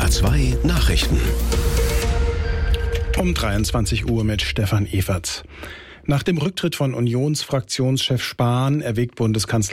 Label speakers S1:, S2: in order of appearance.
S1: SWR2 Nachrichten.
S2: Um 23 Uhr mit Stefan Everts. Nach dem Rücktritt von Unionsfraktionschef Spahn erwägt Bundeskanzler